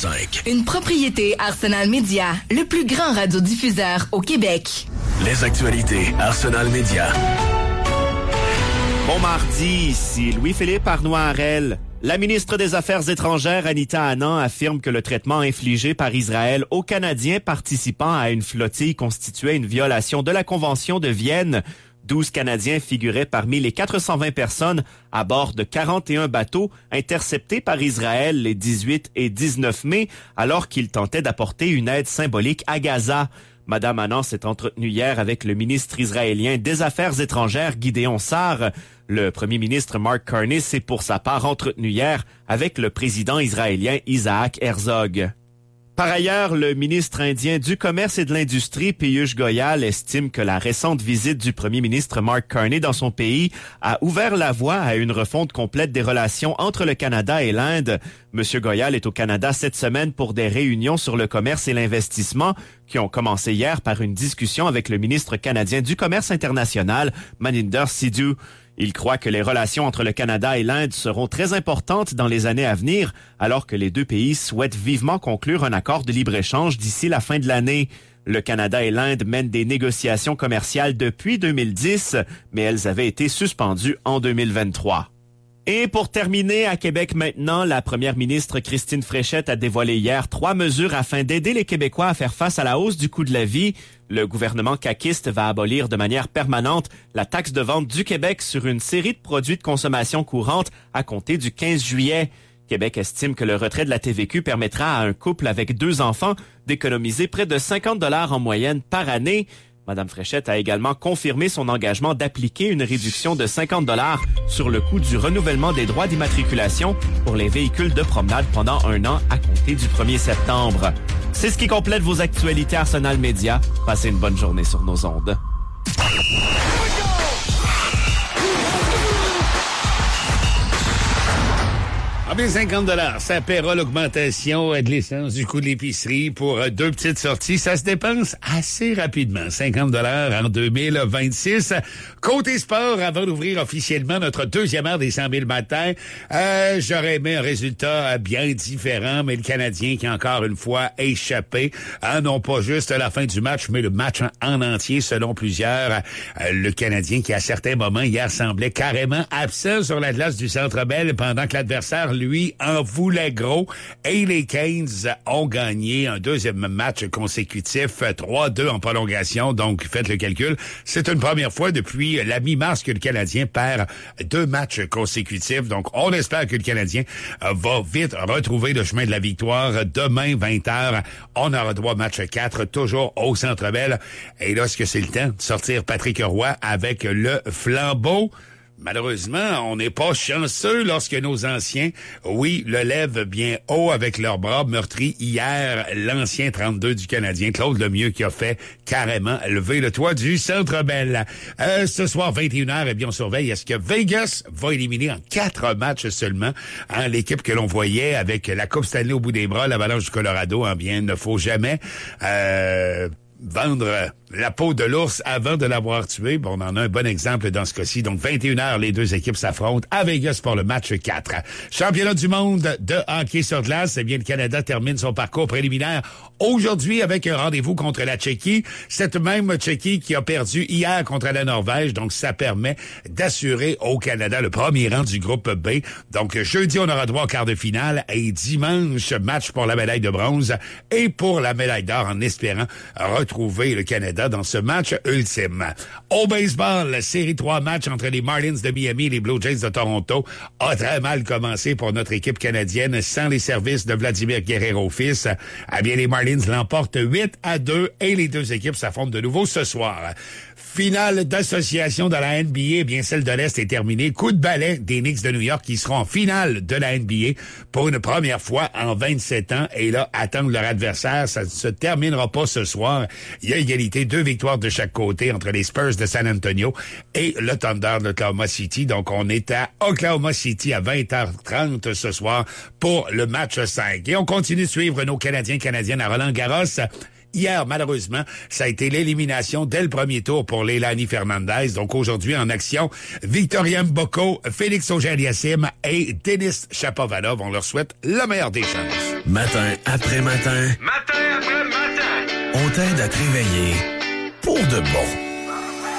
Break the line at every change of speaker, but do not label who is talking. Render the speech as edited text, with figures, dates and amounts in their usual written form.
101.5.
Une propriété Arsenal Media, le plus grand radiodiffuseur au Québec.
Les actualités Arsenal Media.
Bon mardi, ici Louis-Philippe Arnois-Harel. La ministre des Affaires étrangères, Anita Anand, affirme que le traitement infligé par Israël aux Canadiens participant à une flottille constituait une violation de la Convention de Vienne. 12 Canadiens figuraient parmi les 420 personnes à bord de 41 bateaux interceptés par Israël les 18 et 19 mai, alors qu'ils tentaient d'apporter une aide symbolique à Gaza. Madame Anand s'est entretenue hier avec le ministre israélien des Affaires étrangères, Gideon Sa'ar. Le premier ministre Mark Carney s'est pour sa part entretenu hier avec le président israélien Isaac Herzog. Par ailleurs, le ministre indien du Commerce et de l'Industrie, Piyush Goyal, estime que la récente visite du premier ministre Mark Carney dans son pays a ouvert la voie à une refonte complète des relations entre le Canada et l'Inde. Monsieur Goyal est au Canada cette semaine pour des réunions sur le commerce et l'investissement qui ont commencé hier par une discussion avec le ministre canadien du Commerce international, Maninder Sidhu. Il croit que les relations entre le Canada et l'Inde seront très importantes dans les années à venir, alors que les deux pays souhaitent vivement conclure un accord de libre-échange d'ici la fin de l'année. Le Canada et l'Inde mènent des négociations commerciales depuis 2010, mais elles avaient été suspendues en 2023. Et pour terminer, à Québec maintenant, la première ministre Christine Fréchette a dévoilé hier 3 mesures afin d'aider les Québécois à faire face à la hausse du coût de la vie. Le gouvernement caquiste va abolir de manière permanente la taxe de vente du Québec sur une série de produits de consommation courante à compter du 15 juillet. Québec estime que le retrait de la TVQ permettra à un couple avec 2 enfants d'économiser près de 50 $ en moyenne par année. Madame Fréchette a également confirmé son engagement d'appliquer une réduction de 50 $ sur le coût du renouvellement des droits d'immatriculation pour les véhicules de promenade pendant 1 an à compter du 1er septembre. C'est ce qui complète vos actualités Arsenal Media. Passez une bonne journée sur nos ondes.
Ah bien, 50 $, ça paiera l'augmentation de l'essence du coût de l'épicerie pour 2 petites sorties. Ça se dépense assez rapidement. 50 $ en 2026. Côté sport, avant d'ouvrir officiellement notre deuxième heure des 100 000 matins, j'aurais aimé un résultat bien différent, mais le Canadien qui a encore une fois échappé, non pas juste la fin du match, mais le match en entier selon plusieurs. Le Canadien qui à certains moments hier semblait carrément absent sur la glace du Centre Bell pendant que l'adversaire lui en voulait gros. Et les Canes ont gagné un deuxième match consécutif, 3-2 en prolongation. Donc, faites le calcul. C'est une première fois depuis la mi-mars que le Canadien perd 2 matchs consécutifs. Donc, on espère que le Canadien va vite retrouver le chemin de la victoire. Demain, 20h, on aura droit au match 4, toujours au Centre Bell. Et là, est-ce que c'est le temps de sortir Patrick Roy avec le flambeau? Malheureusement, on n'est pas chanceux lorsque nos anciens, oui, le lèvent bien haut avec leurs bras meurtris hier, l'ancien 32 du Canadien, Claude Lemieux, qui a fait carrément lever le toit du Centre Bell. Ce soir, 21h, eh bien, on surveille. Est-ce que Vegas va éliminer en 4 matchs seulement l'équipe que l'on voyait avec la Coupe Stanley au bout des bras, l'Avalanche du Colorado? Bien, il ne faut jamais vendre la peau de l'ours avant de l'avoir tué. Bon, on en a un bon exemple dans ce cas-ci. Donc, 21h, les deux équipes s'affrontent à Vegas pour le match 4. Championnat du monde de hockey sur glace. Eh bien, le Canada termine son parcours préliminaire aujourd'hui avec un rendez-vous contre la Tchéquie. Cette même Tchéquie qui a perdu hier contre la Norvège. Donc, ça permet d'assurer au Canada le premier rang du groupe B. Donc, jeudi, on aura droit au quart de finale et dimanche, match pour la médaille de bronze et pour la médaille d'or en espérant retrouver le Canada dans ce match ultime. Au baseball, la série 3 matchs entre les Marlins de Miami et les Blue Jays de Toronto a très mal commencé pour notre équipe canadienne sans les services de Vladimir Guerrero fils. Eh bien, les Marlins l'emportent 8-2 et les deux équipes s'affrontent de nouveau ce soir. Finale d'association de la NBA, eh bien celle de l'Est est terminée. Coup de balai des Knicks de New York qui seront en finale de la NBA pour une première fois en 27 ans. Et là, attendre leur adversaire, ça ne se terminera pas ce soir. Il y a égalité, 2 victoires de chaque côté entre les Spurs de San Antonio et le Thunder d'Oklahoma City. Donc, on est à Oklahoma City à 20h30 ce soir pour le match 5. Et on continue de suivre nos Canadiennes à Roland-Garros. Hier, malheureusement, ça a été l'élimination dès le premier tour pour Leilani Fernandez. Donc aujourd'hui, en action, Victoria Mboko, Félix Auger-Aliassime et Denis Shapovalov. On leur souhaite la meilleure des chances.
Matin après matin.
Matin après matin.
On t'aide à te réveiller pour de bon.